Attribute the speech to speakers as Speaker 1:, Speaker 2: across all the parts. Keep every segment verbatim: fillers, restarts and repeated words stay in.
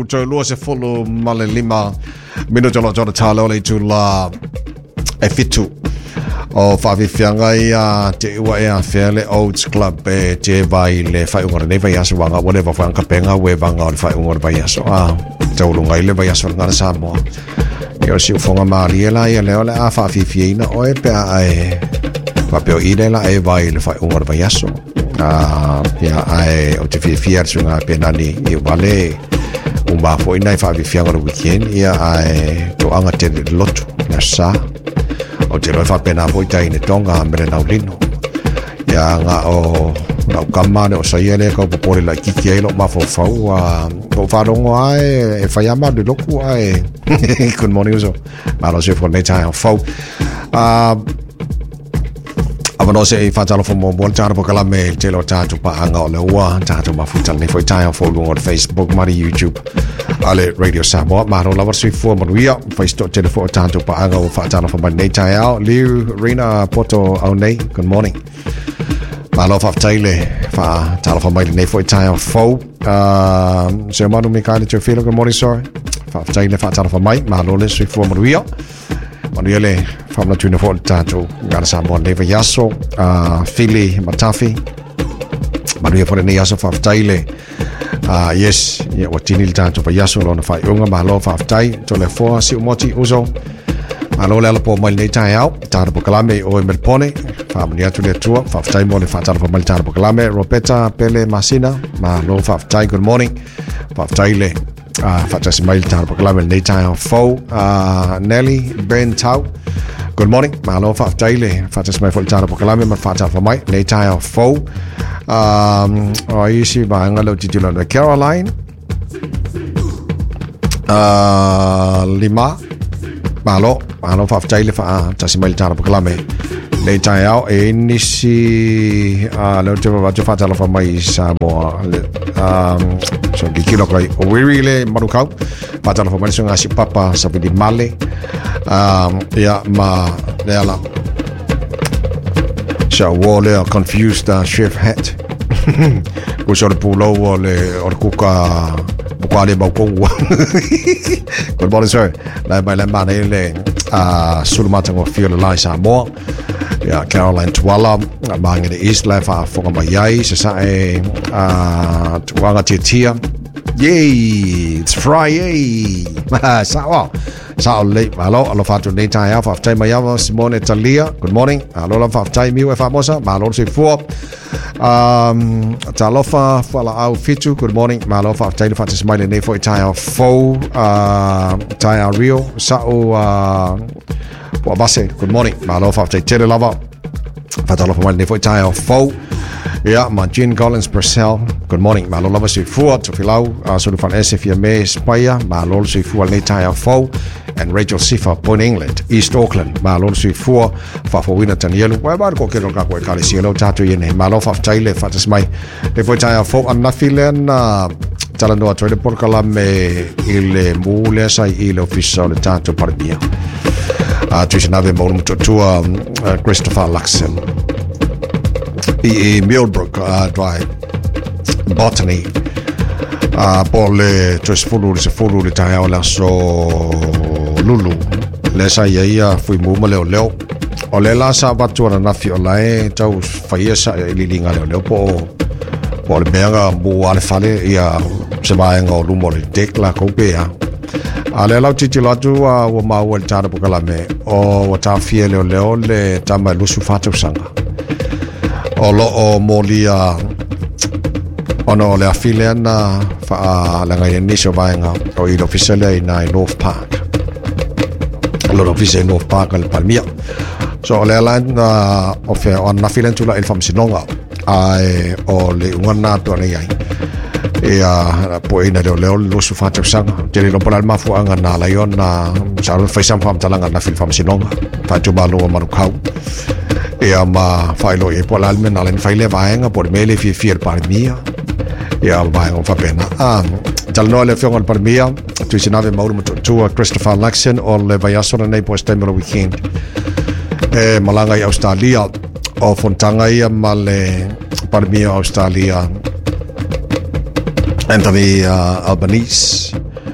Speaker 1: toi lua se fulu male lima minuto lo jona tala ole tu la e fitu o whawhiwhianga i a te ua e a Fairley Oats Club e te vai le whaiunga nei vai aso wanga whatever whanga penga we wanga o le whaiunga vai aso a te ulunga i le vai aso ngana Samoa i o si ufonga maariela i a leo le a whawhiwhiina o e pea ai whapeo i le la e vai le whaiunga vai aso a pea ai o te whiwhia sunga penani i wale umba fo i nei whawhiwhianga ro weekend i a ai to anga te lotu na sa o te roi whapena po i tai ne tonga mere nau lino ia nga o nau kamane o saiele ka popore la kiki e lo mafofau a o wharongo ai e whaiama de loku ai good morning uso malo se for netai o fau a avano se i whatalo fo mo bon taro kala me te lo tato pa anga o le ua tato mafuta ne foi tai o fo lungo Facebook mari YouTube ale Radio Samoa maro lavar sui fu manuia Facebook telefone tato pa anga o whatalo fo mai tai ao Liu Rina Poto au nei good morning malo fa taile fa talo fo mai ne foi tai o fo uh se manu mi kana te feel good morning sorry fa taile fa talo fo mai malo le sui fu manuia manuele famla tuna fo tato ngana Samoa ne yaso uh Philly Matafi manuia fo ne yaso fa taile Ah uh, yes, ya yeah, watini il tanto pa yaso lo na fai unga malo fa ftai to le fo si umoti uzo. Malo le po mal nei tai au, tar po kalame o melpone, fa mnia tu le tua, fa ftai mo le fa tar po mal tar po kalame, Ropeta Pele Masina, malo fa ftai good morning. Fa ftai le ah fa tas mal tar po kalame nei tai au fo, ah Nelly Ben Tau. Good morning, malo fa ftai le fa tas mai fo tar po kalame ma fa tar po mai nei tai au fo. Um, o isi banga lo titula de Caroline uh, lima malo malo fa taile fa tasimel tara proclame le taiao e nisi a lo te va fa tala fa mai Samoa um so di kilo kai o wirile marukau fa tala fa mai so ngasi papa sa di male um ya ma le ala so wole confused uh, chef hat ko so pulo wole or kuka ko ale ba ko good morning sir la ba la ba le a sulmata ngo feel la Samoa ya Caroline Twala bang the east life for my yai so sai a twanga titia yay it's Friday sawa sao late malo alo fatu nei tai alpha of time yava Simone Talia good morning alo la of time you famosa malo se fu um talofa fala au fitu good morning malo of time fatu smile nei for tai fo uh tai Rio sao uh wa base good morning malo of time tele lava fatalo for nei for tai fo yeah, Jean Collins Purcell. Good morning. Malo lava si fuat to filau so fan S F M Spaya. Malo si fuat nei tai fo and Rachel Sifa Point England East Auckland. Malo si fuat fa fo wina tanielo. Wa ba ko ke no ka ko ka si lo tatu yene. Malo fa taile fa tas mai. E foi tai fo an na filen talando a trade por kala me il mule sai il ufficiale tanto per mia. Ah tu se nave mo to tua Christopher Luxon. I Millbrook uh, Drive Botany uh, pole to sfulu se fulu le tai ola so lulu le sa ia fui mu leo leo o le la sa batu na fi ola e tau faia sa ili linga leo leo po po le benga bu ale fale ia se vai ngo lumo le dekla ko bea ale la titi la tu o ma o tara po kala me o ta fie leo leo le tama lusu fatu sanga o lo o molia ono le afiliana fa la ngai ni so vaenga o i officially na North Park lo officially North Park al Palmia so le land o fe on afilen tu la il fam sinonga ai o le ngana to nei ai e a po ina le le lo su fa tsanga te le pola ma fu anga na la yon na sa fa sam fam talanga na fil fam sinonga fa tu balo marukau e ama failo e pola almen alen faile vaenga por mele fi fiel par mia e al vaenga fa pena ah tal no le fiong par mia tu sinave mauro tu Christopher Luxon o le vaiaso nei po stemelo weekend e malanga i Australia o fontanga i male par mia Australia Anthony uh, Albanese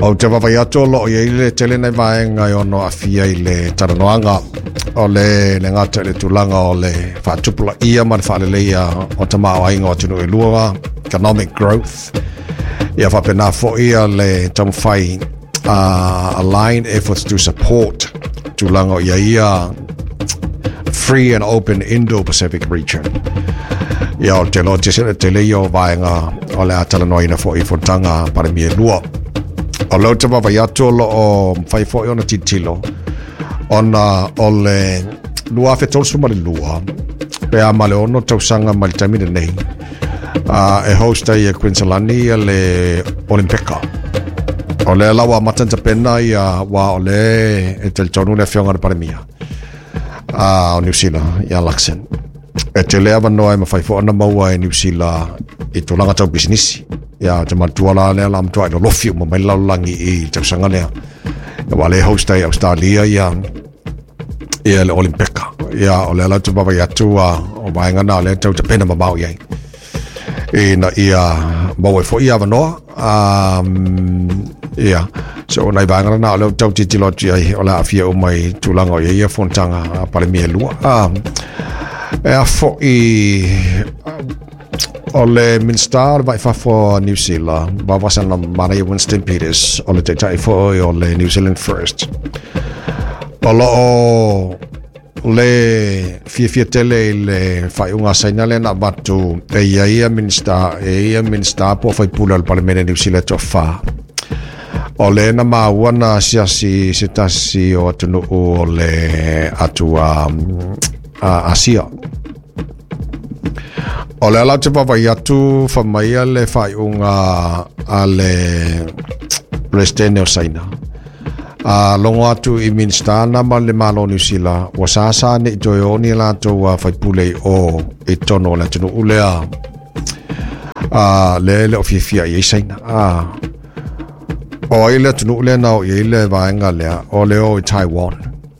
Speaker 1: o te wawai ato lo i le tele nei vaenga i ono a fia i le taranoanga o le le ngata le tulanga o le whaatupula ia man whaaleleia o te maa wainga o tunu e lua economic growth ia whapena fo ia le tamwhai uh, aligned efforts to support tulanga o ia ia free and open Indo-Pacific region ia o te lo te sere te leo vaenga o le atalanoina fo i fotanga para mi e lua o lau te wawai ato lo o whai fo i ona titilo ona o le lua fetolsu ma le lua pe a male ono tausanga ma le tamina nei uh, e hosta i a Quinsalani a le Olimpeka o le lawa matanta pena i a wa o le e te tonu le fionga na paramia uh, o New Zealand i a Luxon e te lea wanoa e ma whai fo ana maua e New Zealand i tō langa tau bisinisi ia te matua la lea la matua i lo lofi ma mai laulangi i tausanga lea ia wale hosta i Australia ia ia le Olimpeka ia o le la tu baba ia tu o vaenga na le tau te pena ma mau iai e na ia mau e fo ia wanoa um, ia so nai vaenga na le tau titilo ai o la afia o mai tulanga o ia fontanga pale mie lua um, e a fo i o le Minster vai fa fo New Zealand ba wasan na Maria Winston Peters o le te tai fo o le New Zealand First o lo o le fia fia tele le fai unga sainale na batu e ia ia Minster e ia Minster po fai pula al Parlamento New Zealand to fa o le na mawana siasi sitasi o atunu o le atua a Asia o le ala te wawai atu whamaia le whai unga a le Presidente o Saina a longo atu i Minster na ma le malo New Zealand wa sasa ne i toi oni la tau a whai pulei o i tono le tunu ulea a le le o fia fia i Saina a o i le tunu ulea na o i le vaenga lea o le o i Taiwan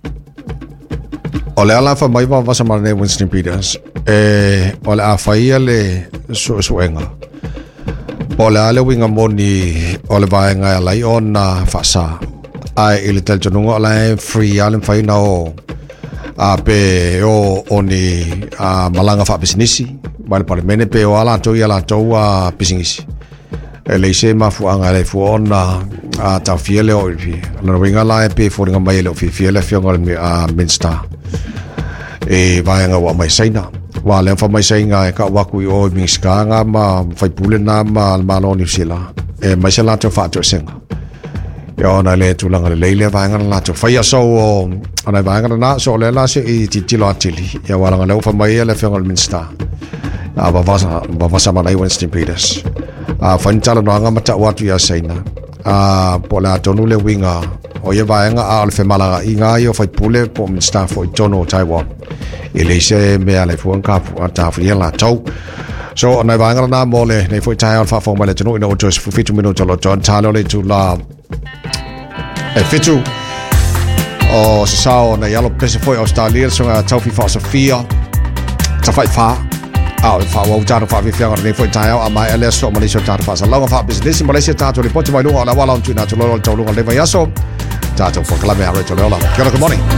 Speaker 1: o le ala whamai wa wasa marane Winston Peters e o le a whaia le su suenga o le ale winga moni o le vaenga lai o na whasa ai ili tel tununga o le free ale whai na o a pe o oni a malanga wha bisinisi ma le parimene pe o ala tau i ala tau a bisinisi e le se ma fuanga le fu ona a tau fiele o iwi ala winga la e pe furinga mai le o fi fiele fionga le a Minster e vaenga wa mai saina wa le fa mai sainga e ka waku i o Minskanga ma fai pule na ma malo New Zealand e mai se la te fa te senga yo na le tu langa le leile vaenga la te fai so o ana vaenga na so le la se i titilo atili ya wala nga le fa mai le fionga le Minster a va va va va sama lai Winston Peters a fa ntala no nga mata watu ya saina a pola tonu le winga o ye vaenga a le femala i nga yo fai pule po Minster fo tono Taiwan ele se me ale fu anka fu ta fu la tau so na vaenga na mole nei foi tai al fa fo male tonu no just fu fitu minuto lo John talo le tu la e fitu o se sao na yalo pese foi Australia so a tau fi fa Sofia ta fai fa a fa wa ta fa fi fa nei foi tai a mai ele so male so ta fa sa longa fa business Malaysia ta to le poti mai lunga la wala tu na to lo tau lunga le vai aso ta to for clave a reto lola good morning